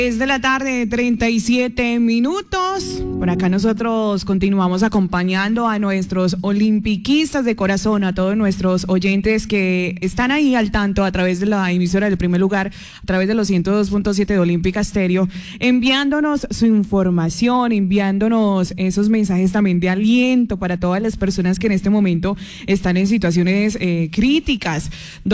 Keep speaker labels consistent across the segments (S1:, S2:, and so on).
S1: Es de la tarde, 37 minutos. Por acá nosotros continuamos acompañando a nuestros olimpiquistas de corazón, a todos nuestros oyentes que están ahí al tanto a través de la emisora del Primer Lugar, a través de los 102.7 de Olímpica Estéreo, enviándonos su información, enviándonos esos mensajes también de aliento para todas las personas que en este momento están en situaciones críticas,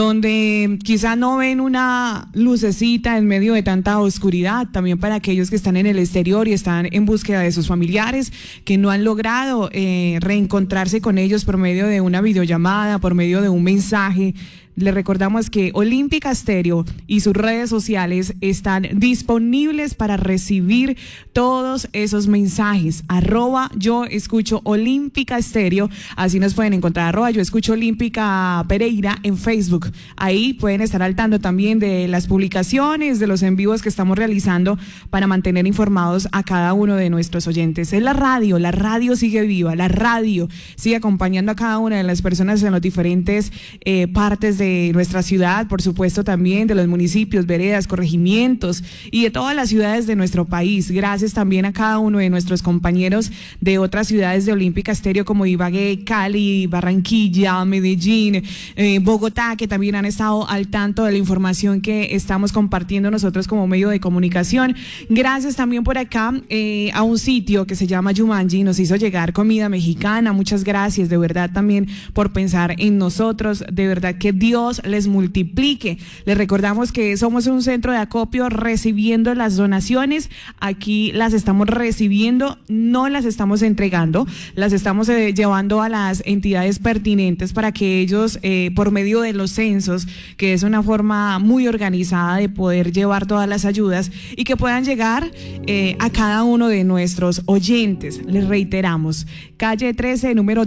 S1: donde quizá no ven una lucecita en medio de tanta oscuridad. También para aquellos que están en el exterior y están en búsqueda de sus familiares, que no han logrado reencontrarse con ellos por medio de una videollamada, por medio de un mensaje. Les recordamos que Olímpica Estéreo y sus redes sociales están disponibles para recibir todos esos mensajes. @yo escucho Olímpica Estéreo, así nos pueden encontrar. @yo escucho Olímpica Pereira en Facebook. Ahí pueden estar al tanto también de las publicaciones, de los en vivos que estamos realizando para mantener informados a cada uno de nuestros oyentes. Es la radio sigue viva, la radio sigue acompañando a cada una de las personas en los diferentes partes de nuestra ciudad, por supuesto también de los municipios, veredas, corregimientos y de todas las ciudades de nuestro país. Gracias también a cada uno de nuestros compañeros de otras ciudades de Olímpica Estéreo como Ibagué, Cali, Barranquilla, Medellín, Bogotá, que también han estado al tanto de la información que estamos compartiendo nosotros como medio de comunicación. Gracias también por acá a un sitio que se llama Yumanji, nos hizo llegar comida mexicana. Muchas gracias de verdad también por pensar en nosotros, de verdad que Dios les multiplique. Les recordamos que somos un centro de acopio recibiendo las donaciones. Aquí las estamos recibiendo, no las estamos entregando, las estamos llevando a las entidades pertinentes para que ellos, por medio de los censos, que es una forma muy organizada de poder llevar todas las ayudas y que puedan llegar a cada uno de nuestros oyentes. Les reiteramos, calle 13, número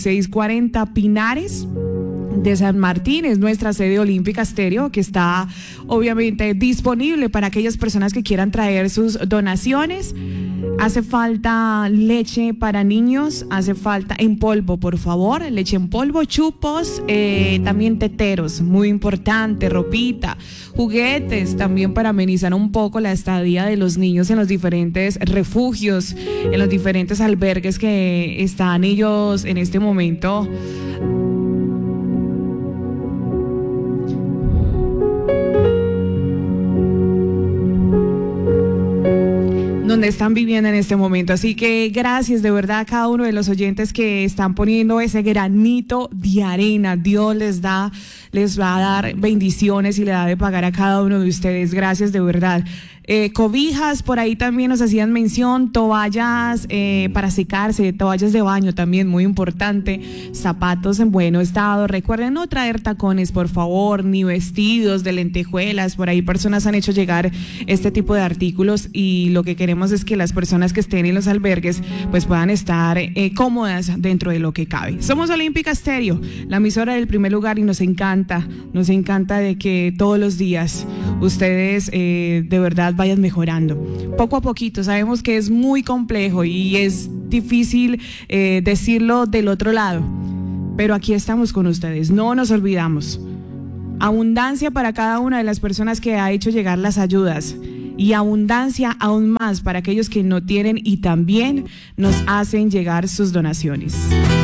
S1: 1640, Pinares de San Martín, es nuestra sede Olímpica Estéreo, que está obviamente disponible para aquellas personas que quieran traer sus donaciones. Hace falta leche para niños, hace falta en polvo, por favor, leche en polvo, chupos, también teteros, muy importante, ropita, juguetes, también para amenizar un poco la estadía de los niños en los diferentes refugios, en los diferentes albergues que están ellos en este momento donde están viviendo en este momento. Así que gracias de verdad a cada uno de los oyentes que están poniendo ese granito de arena. Dios les va a dar bendiciones y le da de pagar a cada uno de ustedes. Gracias de verdad. Cobijas, por ahí también nos hacían mención, toallas para secarse, toallas de baño también, muy importante, zapatos en buen estado. Recuerden no traer tacones, por favor, ni vestidos de lentejuelas. Por ahí personas han hecho llegar este tipo de artículos y lo que queremos es que las personas que estén en los albergues pues puedan estar cómodas dentro de lo que cabe. Somos Olímpica Estéreo, la emisora del Primer Lugar, y nos encanta de que todos los días ustedes de verdad vayan mejorando, poco a poquito. Sabemos que es muy complejo y es difícil decirlo del otro lado, pero aquí estamos con ustedes, no nos olvidamos. Abundancia para cada una de las personas que ha hecho llegar las ayudas y abundancia aún más para aquellos que no tienen y también nos hacen llegar sus donaciones.